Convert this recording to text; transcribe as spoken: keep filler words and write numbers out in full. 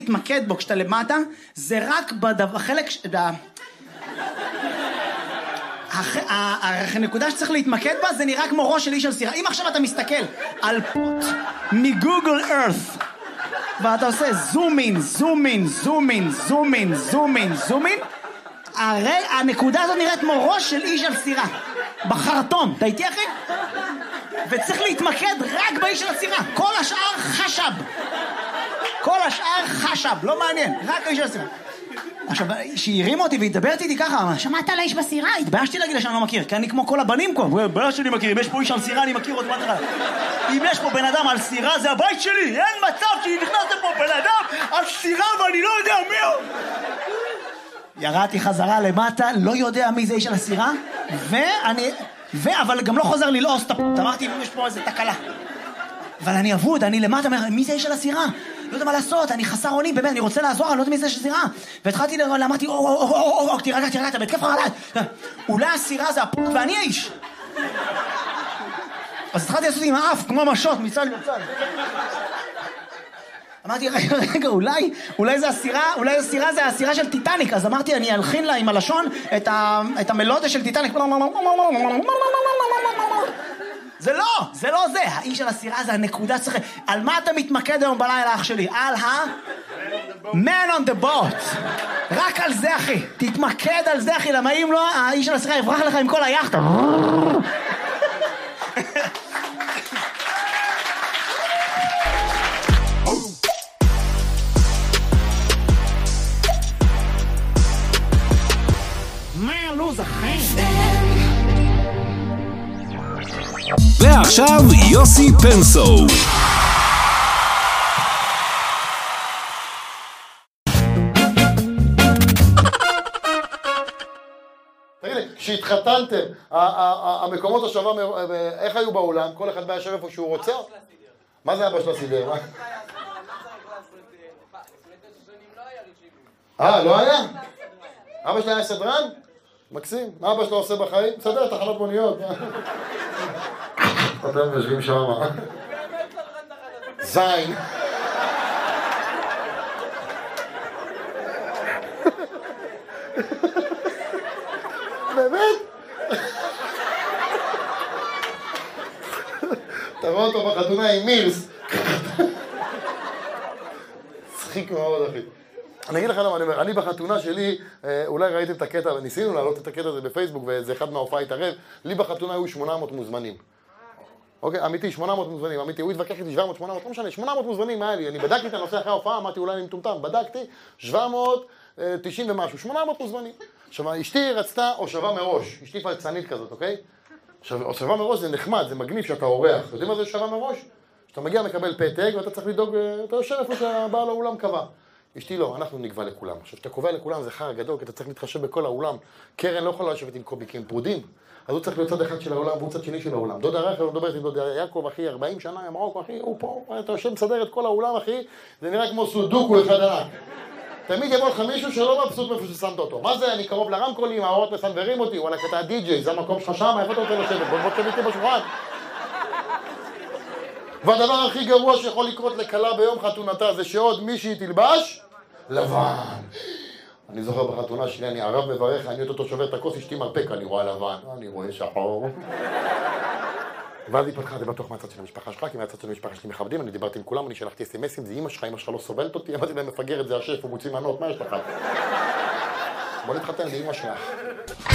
להתמקד בו כשאתה למטה, זה רק בחלק... הנקודה שצריך להתמקד בה זה נראה כמו ראש של איש על סירה. אם עכשיו אתה מסתכל על פוט מגוגל ארת ואתה עושה זום אין, זום אין, זום אין, זום אין, זום אין, זום אין, הרי הנקודה הזאת נראית כמו ראש של איש על סירה בחרטום. אתה איתי אחי? וצריך להתמקד רק באיש על הסירה. כל השאר חשב, כל השאר חשב, לא מעניין, רק האיש על הסירה. עכשיו, שהרימו אותי והתדברתי איתי ככה, שמעת על האיש בסירה? התביישתי להגיד לה שאני לא מכיר, כי אני כמו כל הבנים פה, בלש שאני מכיר, אם יש פה איש על סירה אני מכיר אותו בתחלה. אם יש פה בן אדם על סירה זה הבית שלי, אין מצב שנכנס לפה בן אדם על סירה ואני לא יודע מי הוא. ירדתי חזרה למטה, לא יודע מי זה איש על הסירה, ואני, ו... אבל גם לא חוזר ללעוס את הפות, אמרתי אם יש פה איזה תקלה. אבל אני אבוד, אני למטה, מי זה איש על הסירה? לא יודע מה לעשות, אני חסר אונים, באמת, אני רוצה לעזור, אני לא יודע מי זה שסירה. והתחלתי לראות, אמרתי, או, או, או, או, או, תירגע, תירגע, אתה בהתקף חרדה. אולי הסירה זה הפוט ואני האיש. אז התחלתי לעשות עם האף, כמו משות, מצד לצד. אמרתי, רגע, רגע, אולי, אולי זה הסירה, אולי הסירה זה הסירה של טיטניק. אז אמרתי, אני אלחין לה עם הלשון את, ה, את המלודיה של טיטניק. זה לא, זה לא זה. האיש של הסירה זה הנקודה צריך... על מה אתה מתמקד היום בלילה, אח שלי? על ה... Man on the boat. רק על זה, אחי. תתמקד על זה, אחי. למה אם לא, האיש של הסירה יברח לך עם כל היחד. מה הלוז, אחי? ועכשיו יוסי פנסו. תגיד לי, כשהתחתנתם, המקומות השווה, איך היו באולם? כל אחד בא יושב איפה שהוא רוצה? מה זה אבא של הסידר? אה, לא היה? אבא שלי היה סדרן? מקסים. מה אבא שלו עושה בחיים? בסדר, תחנות מוניות. אתם יושבים שם. זין. באמת? אתה רואה אותו בחתונה עם מילס. צחיק מאוד, אחי. אני אגיד לך למה, אני אומר, אני בחתונה שלי, אולי ראיתם את הקטע, ניסינו להעלות את הקטע הזה בפייסבוק, וזה אחד מההופעה התערב, לי בחתונה היו שמונה מאות מוזמנים. אוקיי, אמיתי, שמונה מאות מוזמנים, אמיתי, הוא התווכח איתי שבע מאות, שמונה מאות, לא משנה, שמונה מאות מוזמנים היה לי, אני בדקתי את הנושא אחרי ההופעה, אמרתי אולי אני מטומטם, בדקתי, שבע מאות תשעים ומשהו, שמונה מאות מוזמנים. עכשיו, אשתי רצתה הושבה מראש, אשתי פלצנית כזאת, אוקיי? עכשיו, הושבה מראש זה נחמד, זה מגניב שאתה אורח, יודעים מה זה הושבה מראש? שאתה מגיע מקבל פתק ואתה צריך לדאוג, אתה יושב איפה שהבעל האולם קבע. אשתי לא, אנחנו נקבע לכולם. עכשיו, שאתה קובע לכולם זה חר גדול, כי אתה צריך להתחשב בכל האולם. קרן לא יכולה לשבת עם קוביקים פרודים. אז הוא צריך להיות צד אחד של העולם והוא צד שני של העולם. דודה רחל לא מדברת עם דודה יעקב, אחי, ארבעים שנה, מרוקו, אחי, הוא פה, אתה יושב מסדר את כל האולם, אחי, זה נראה כמו סודוקו אחד ענק. תמיד יבוא לך מישהו שלא מבסוט מאיפה ששמת אותו. מה זה? אני קרוב לרמקולים, האורות מסנברים אותי, וואלה, אתה די-ג'יי, זה המקום שלך שם, איפה אתה רוצה לשבת? בוא תשב איתי בשולחן. והדבר הכי גרוע שיכול לקרות לכלה ביום חתונתה זה שעוד מישהי תלבש לבן. אני זוכר בחתונה שלי, אני ערב מברך, אני אותו שובר את הכוס, אשתי מרפק, אני רואה לבן, אני רואה שחור. ואז היא פתחה, זה בטוח מהצד של המשפחה שלך, כי מהצד של המשפחה שלי מכבדים, אני דיברתי עם כולם, אני שלחתי אס-אמסים, זה אמא שלך, אמא שלך לא סובלת אותי, אמרתי להם מפגרת, זה השף, הוא מוציא מנות, מה יש לך? בוא נתחתן, זה אמא שלך.